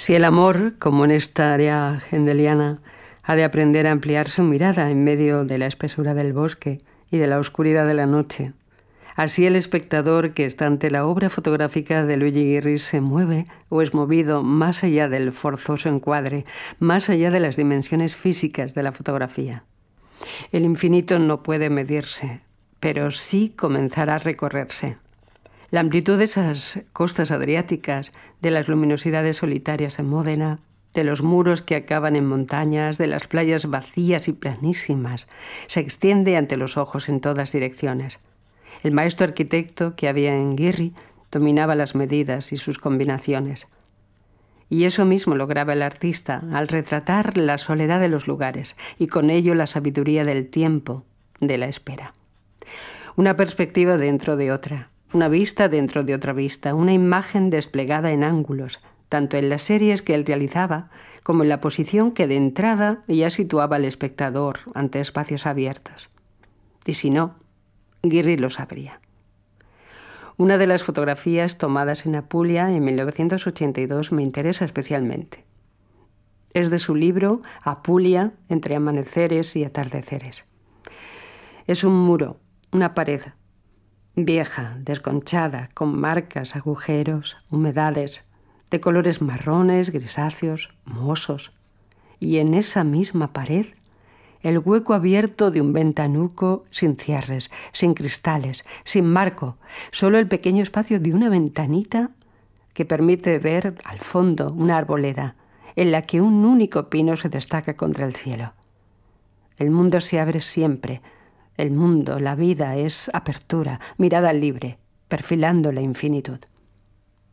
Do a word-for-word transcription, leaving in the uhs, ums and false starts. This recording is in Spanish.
Si el amor, como en esta área hendeliana, ha de aprender a ampliar su mirada en medio de la espesura del bosque y de la oscuridad de la noche, así el espectador que está ante la obra fotográfica de Luigi Ghirri se mueve o es movido más allá del forzoso encuadre, más allá de las dimensiones físicas de la fotografía. El infinito no puede medirse, pero sí comenzar a recorrerse. La amplitud de esas costas adriáticas, de las luminosidades solitarias de Módena, de los muros que acaban en montañas, de las playas vacías y planísimas, se extiende ante los ojos en todas direcciones. El maestro arquitecto que había en Ghirri dominaba las medidas y sus combinaciones. Y eso mismo lograba el artista al retratar la soledad de los lugares y con ello la sabiduría del tiempo, de la espera. Una perspectiva dentro de otra, una vista dentro de otra vista, una imagen desplegada en ángulos, tanto en las series que él realizaba como en la posición que de entrada ya situaba al espectador ante espacios abiertos. Y si no, Ghirri lo sabría. Una de las fotografías tomadas en Apulia en mil novecientos ochenta y dos me interesa especialmente. Es de su libro Apulia, entre amaneceres y atardeceres. Es un muro, una pared, vieja, desconchada, con marcas, agujeros, humedades, de colores marrones, grisáceos, mohosos. Y en esa misma pared, el hueco abierto de un ventanuco sin cierres, sin cristales, sin marco, solo el pequeño espacio de una ventanita que permite ver al fondo una arboleda en la que un único pino se destaca contra el cielo. El mundo se abre siempre. El mundo, la vida, es apertura, mirada libre, perfilando la infinitud.